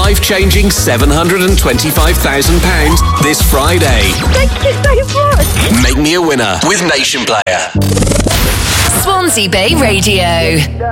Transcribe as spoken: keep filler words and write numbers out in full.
life-changing seven hundred twenty-five thousand pounds this Friday. Thank you so much. Make me a winner with Nation Player. Swansea Bay Radio.